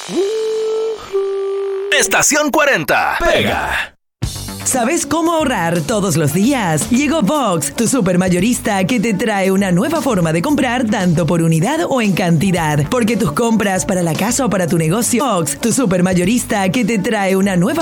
Estación 40. Pega. ¿Sabes cómo ahorrar todos los días? Llegó Vox, tu supermayorista que te trae una nueva forma de comprar tanto por unidad o en cantidad. Porque tus compras para la casa o para tu negocio. Vox, tu supermayorista que te trae una nueva